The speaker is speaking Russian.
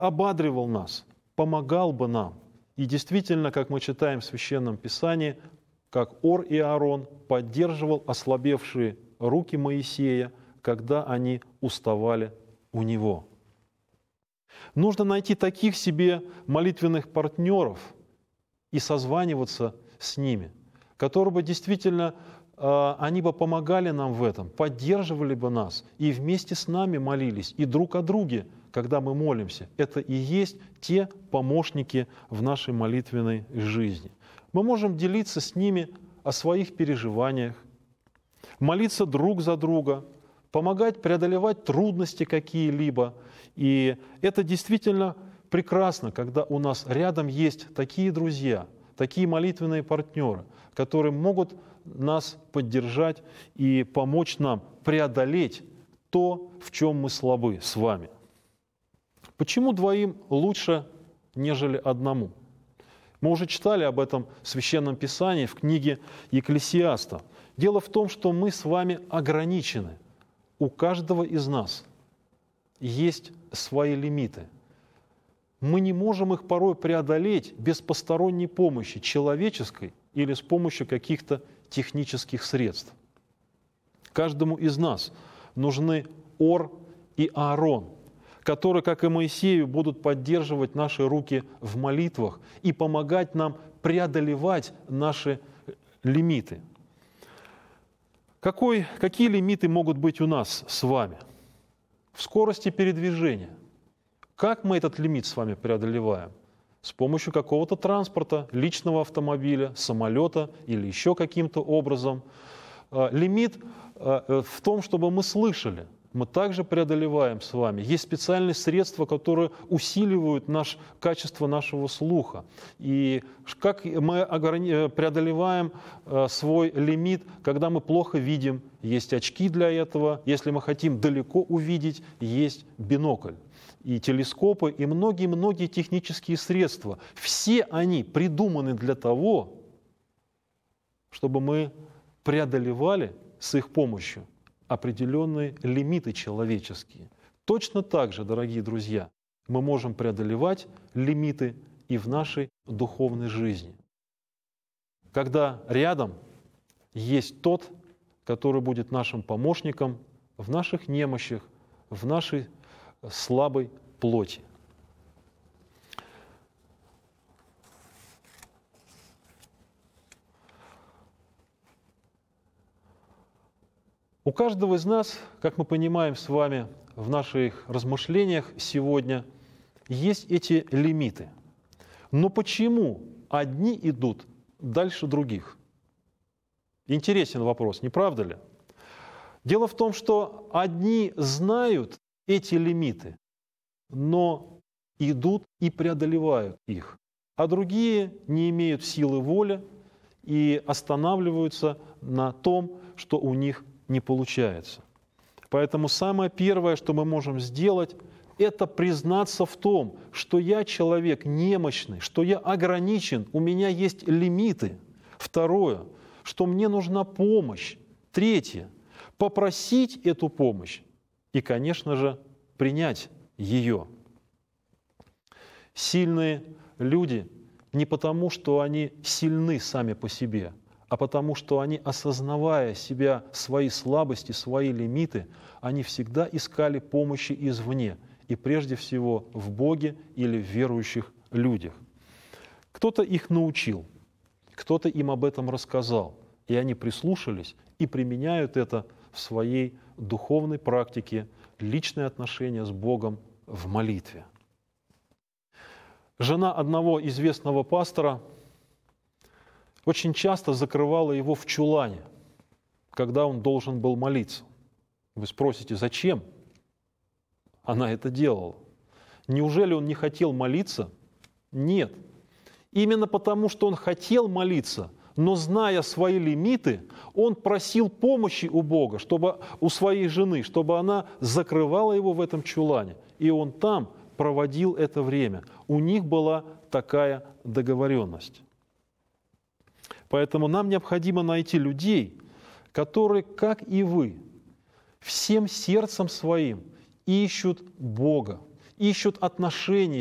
ободривал нас, помогал бы нам. И действительно, как мы читаем в Священном Писании, как Ор и Аарон поддерживал ослабевшие руки Моисея, когда они уставали у него. Нужно найти таких себе молитвенных партнеров и созваниваться с ними, которые бы действительно, они бы помогали нам в этом, поддерживали бы нас и вместе с нами молились, и друг о друге, когда мы молимся. Это и есть те помощники в нашей молитвенной жизни. Мы можем делиться с ними о своих переживаниях, молиться друг за друга, помогать преодолевать трудности какие-либо. И это действительно прекрасно, когда у нас рядом есть такие друзья, такие молитвенные партнеры, которые могут нас поддержать и помочь нам преодолеть то, в чем мы слабы с вами. Почему двоим лучше, нежели одному? Мы уже читали об этом в Священном Писании, в книге Екклесиаста. Дело в том, что мы с вами ограничены. У каждого из нас есть свои лимиты. Мы не можем их порой преодолеть без посторонней помощи, человеческой или с помощью каких-то технических средств. Каждому из нас нужны Ор и Аарон, которые, как и Моисею, будут поддерживать наши руки в молитвах и помогать нам преодолевать наши лимиты. Какие лимиты могут быть у нас с вами? В скорости передвижения. Как мы этот лимит с вами преодолеваем? С помощью какого-то транспорта, личного автомобиля, самолета или еще каким-то образом. Лимит в том, чтобы мы слышали. Мы также преодолеваем с вами. Есть специальные средства, которые усиливают качество нашего слуха. И как мы преодолеваем свой лимит, когда мы плохо видим, есть очки для этого. Если мы хотим далеко увидеть, есть бинокль. И телескопы, и многие-многие технические средства. Все они придуманы для того, чтобы мы преодолевали с их помощью определенные лимиты человеческие. Точно так же, дорогие друзья, мы можем преодолевать лимиты и в нашей духовной жизни. Когда рядом есть тот, который будет нашим помощником в наших немощах, в нашей слабой плоти. У каждого из нас, как мы понимаем с вами в наших размышлениях сегодня, есть эти лимиты. Но почему одни идут дальше других? Интересен вопрос, не правда ли? Дело в том, что одни знают эти лимиты, но идут и преодолевают их, а другие не имеют силы воли и останавливаются на том, что у них не получается. Поэтому самое первое, что мы можем сделать, это признаться в том, что я человек немощный, что я ограничен, у меня есть лимиты. Второе, что мне нужна помощь. Третье, попросить эту помощь и, конечно же, принять ее. Сильные люди не потому, что они сильны сами по себе, а потому что они, осознавая себя, свои слабости, свои лимиты, они всегда искали помощи извне, и прежде всего в Боге или в верующих людях. Кто-то их научил, кто-то им об этом рассказал, и они прислушались и применяют это в своей духовной практике, личные отношения с Богом в молитве. Жена одного известного пастора очень часто закрывала его в чулане, когда он должен был молиться. Вы спросите, зачем она это делала? Неужели он не хотел молиться? Нет. Именно потому, что он хотел молиться, но, зная свои лимиты, он просил помощи у Бога, у своей жены, чтобы она закрывала его в этом чулане. И он там проводил это время. У них была такая договоренность. Поэтому нам необходимо найти людей, которые, как и вы, всем сердцем своим ищут Бога, ищут отношений